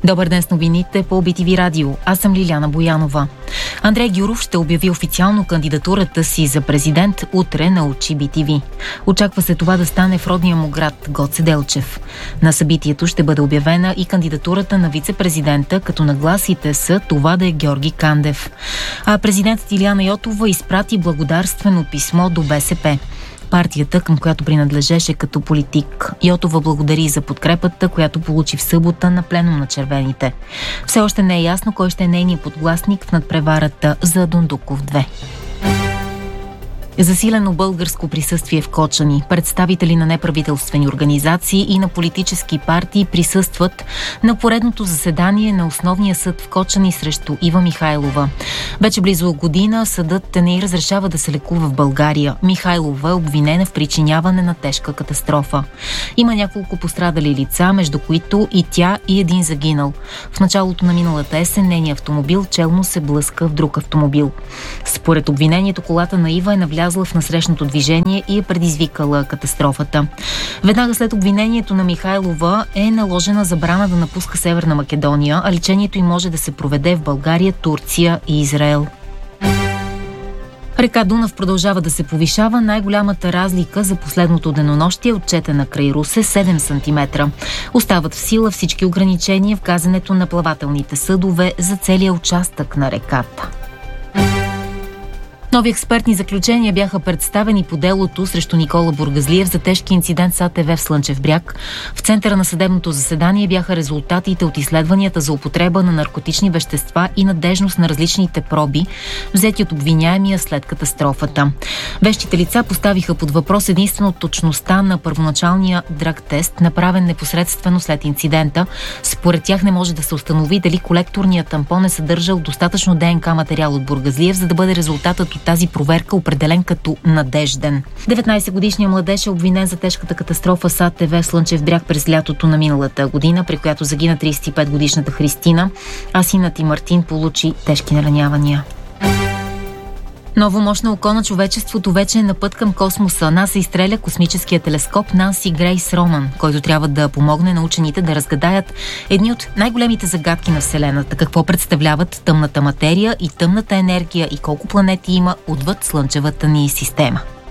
Добър ден с новините по BTV Радио. Аз съм Лиляна Боянова. Андрей Гюров ще обяви официално кандидатурата си за президент утре, научи BTV. Очаква се това да стане в родния му град Гоце Делчев. На събитието ще бъде обявена и кандидатурата на вице-президента, като нагласите са това да е Георги Кандев. А президентът Илияна Йотова изпрати благодарствено писмо до БСП. Партията, към която принадлежеше като политик. Йотова благодари за подкрепата, която получи в събота на пленум на червените. Все още не е ясно кой ще е нейният подгласник в надпреварата за Дондуков 2. Засилено българско присъствие в Кочани. Представители на неправителствени организации и на политически партии присъстват на поредното заседание на Основния съд в Кочани срещу Ива Михайлова. Вече близо година съдът не й разрешава да се лекува в България. Михайлова е обвинена в причиняване на тежка катастрофа. Има няколко пострадали лица, между които и тя и един загинал. В началото на миналата есен нейният автомобил челно се блъска в друг автомобил. Според обвинението, колата на Ива е навлязла в насрещното движение и е предизвикала катастрофата. Веднага след обвинението на Михайлова е наложена забрана да напуска Северна Македония, а лечението й може да се проведе в България, Турция и Израел. Река Дунав продължава да се повишава. Най-голямата разлика за последното денонощие е отчетена край Русе 7 см. Остават в сила всички ограничения в газенето на плавателните съдове за целия участък на реката. Нови експертни заключения бяха представени по делото срещу Никола Бургазлиев за тежки инцидент с АТВ в Слънчев бряг. В центъра на съдебното заседание бяха резултатите от изследванията за употреба на наркотични вещества и надежност на различните проби, взети от обвиняемия след катастрофата. Вещите лица поставиха под въпрос единствено точността на първоначалния драг тест, направен непосредствено след инцидента. Според тях не може да се установи дали колекторният тампон е съдържал достатъчно ДНК материал от Бургазлиев, за да бъде резултатът от тази проверка определен като надежден. 19-годишният младеж е обвинен за тежката катастрофа с АТВ Слънчев бряг през лятото на миналата година, при която загина 35-годишната Христина, а синът и Мартин получи тежки наранявания. Ново мощно око на човечеството вече е на път към космоса. НАСА изстреля космическия телескоп Нанси Грейс Роман, който трябва да помогне на учените да разгадаят едни от най-големите загадки на Вселената. Какво представляват тъмната материя и тъмната енергия и колко планети има отвъд Слънчевата ни система.